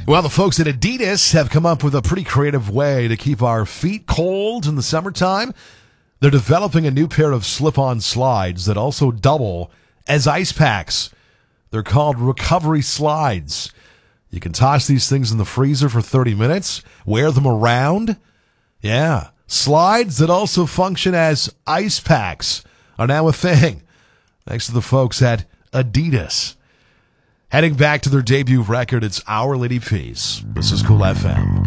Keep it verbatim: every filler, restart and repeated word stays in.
Well, the folks at Adidas have come up with a pretty creative way to keep our feet cold in the summertime. They're developing a new pair of slip-on slides that also double as ice packs. They're called recovery slides. You can toss these things in the freezer for thirty minutes, wear them around. Yeah, slides that also function as ice packs are now a thing, thanks to the folks at Adidas. Heading back to their debut record, it's Our Lady Peace. This is Cool F M.